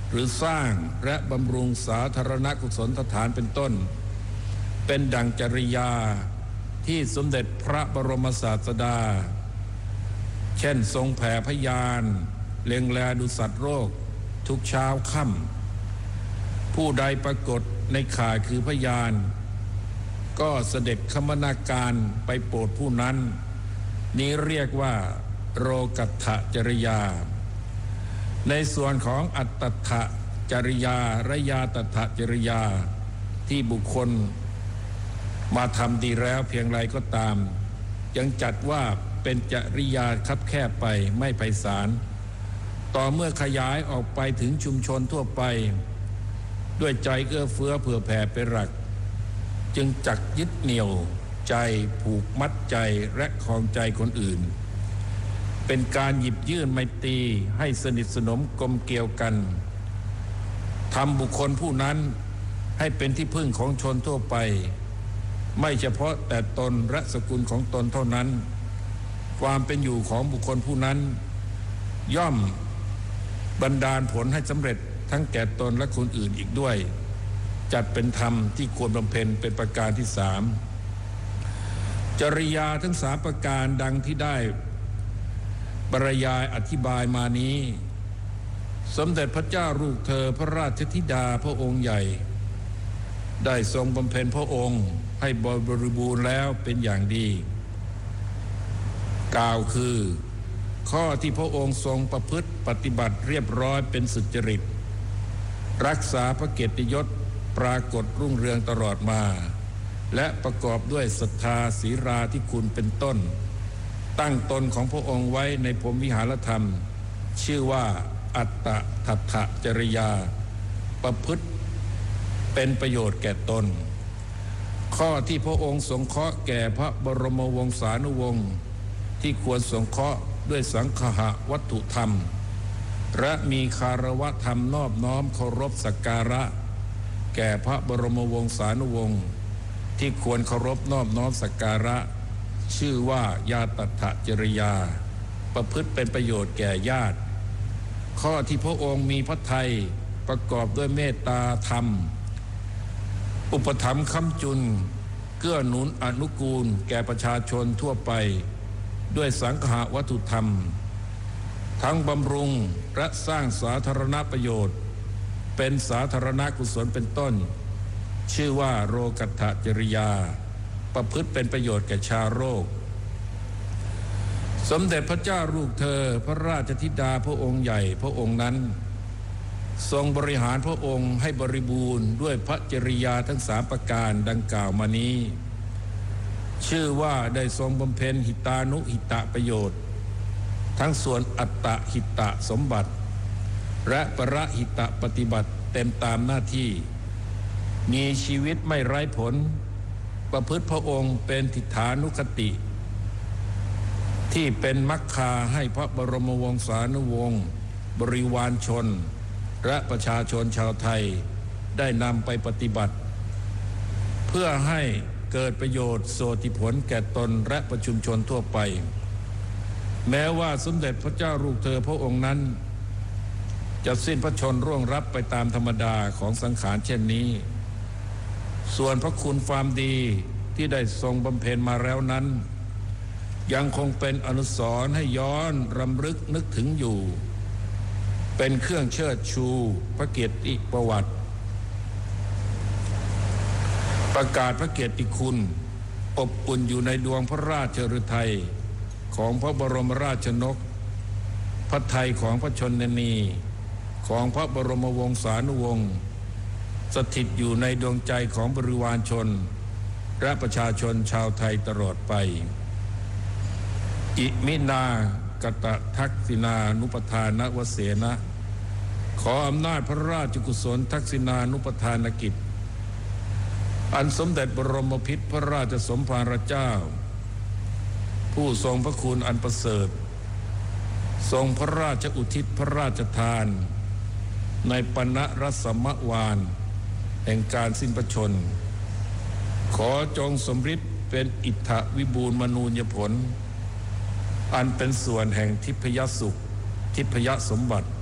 หรือสร้างและบำรุงสาธารณกุศลสถานเป็นต้นเป็นดังจริยาที่สมเด็จพระบรมศาสดาเช่นทรงแผ่พยานเล็งแลดูสัตว์โรคทุกเช้าค่ำผู้ใดปรากฏในข่ายคือพยานก็เสด็จคมนาการไปโปรดผู้นั้นนี้เรียกว่าโรกัตถจริยาในส่วนของอัตถจริยาระยาตถจริยาที่บุคคลมาทำดีแล้วเพียงไรก็ตามยังจัดว่าเป็นจริยาคับแคบไปไม่ไพศาลต่อเมื่อขยายออกไปถึงชุมชนทั่วไปด้วยใจเอื้อเฟื้อเผื่อแผ่เป็นหลักจึงจักยึดเหนี่ยวใจผูกมัดใจและครองใจคนอื่นเป็นการหยิบยื่นไมตรีให้สนิทสนมกลมเกลียวกันทำบุคคลผู้นั้นให้เป็นที่พึ่งของชนทั่วไปไม่เฉพาะแต่ตนและสกุลของตนเท่านั้นความเป็นอยู่ของบุคคลผู้นั้นย่อมบันดาลผลให้สำเร็จทั้งแก่ตนและคนอื่นอีกด้วยจัดเป็นธรรมที่ควรบำเพ็ญเป็นประการที่3จริยาทั้ง3ประการดังที่ได้บรรยายอธิบายมานี้สมเด็จพระเจ้าลูกเธอพระราชธิดาพระองค์ใหญ่ได้ทรงบำเพ็ญพระองค์ให้บริบูรณ์แล้วเป็นอย่างดีกล่าวคือข้อที่พระองค์ทรงประพฤติปฏิบัติเรียบร้อยเป็นสุจริตรักษาพระเกียรติยศปรากฏรุ่งเรืองตลอดมาและประกอบด้วยศรัทธาศีราธิคุณเป็นต้นตั้งตนของพระองค์ไว้ในพรหมวิหารธรรมชื่อว่าอัตตทัฏฐจริยาประพฤติเป็นประโยชน์แก่ตนข้อที่พระองค์สงเคราะห์แก่พระบรมวงศานุวงศ์ที่ควรสงเคราะห์ด้วยสังฆะวัตถุธรรมและมีคารวะธรรมนอบน้อมเคารพสักการะแก่พระบรมวงศานุวงศ์ที่ควรเคารพนอบน้อมสักการะชื่อว่าญาตัฏฐจริยาประพฤติเป็นประโยชน์แก่ญาติข้อที่พระองค์มีพระทัยประกอบด้วยเมตตาธรรมอุปถัมภ์ค้ำจุนเกื้อหนุนอนุกูลแก่ประชาชนทั่วไปด้วยสังฆะวัตถุธรรมทั้งบำรุงและสร้างสาธารณประโยชน์เป็นสาธารณกุศลเป็นต้นชื่อว่าโรกัตถจริยาประพฤติเป็นประโยชน์แก่ชาวโลกสมเด็จพระเจ้าลูกเธอพระราชธิดาพระองค์ใหญ่พระองค์นั้นทรงบริหารพระองค์ให้บริบูรณ์ด้วยพระจริยาทั้ง3ประการดังกล่าวมานี้ชื่อว่าได้ทรงบำเพ็ญหิตานุหิตะประโยชน์ทั้งส่วนอัตตหิตะสมบัติและปรหิตะปฏิบัติเต็มตามหน้าที่มีชีวิตไม่ไร้ผลประพฤติพระองค์เป็นทิฏฐานุคติที่เป็นมรรคาให้พระบรมวงศานุวงศ์บริวารชนและประชาชนชาวไทยได้นำไปปฏิบัติเพื่อให้เกิดประโยชน์โสติผลแก่ตนและประชุมชนทั่วไปแม้ว่าสมเด็จพระเจ้าลูกเธอพระองค์นั้นจะสิ้นพระชนม์ร่วงรับไปตามธรรมดาของสังขารเช่นนี้ส่วนพระคุณความดีที่ได้ทรงบำเพ็ญมาแล้วนั้นยังคงเป็นอนุสรณ์ให้ย้อนรำลึกนึกถึงอยู่เป็นเครื่องเชิดชูพระเกียรติประวัติประกาศพระเกียรติคุณอบอุ่นอยู่ในดวงพระราชฤทัยของพระบรมราชนกพระทัยของพระชนนีของพระบรมวงศานุวงศ์สถิตอยู่ในดวงใจของบริวารชนและประชาชนชาวไทยตลอดไปอิมินากตทักษิณานุปทานวเสนะขออำนาจพระราชกุศลทักษิณานุปทานกิจอันสมเด็จบรมพิตรพระราชสมภารเจ้าผู้ทรงพระคุณอันประเสริฐทรงพระราชอุทิศพระราชทานในปณรสมวานแห่งการสิ้นพระชนม์ขอจงสมฤทธิ์เป็นอิทธวิบูลย์มนูญผลอันเป็นส่วนแห่งทิพยสุขทิพยสมบัติ